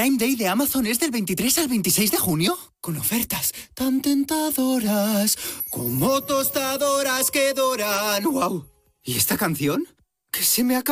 Prime Day de Amazon es del 23 al 26 de junio. Con ofertas tan tentadoras como tostadoras que doran. ¡Wow! ¿Y esta canción? Que se me acaba.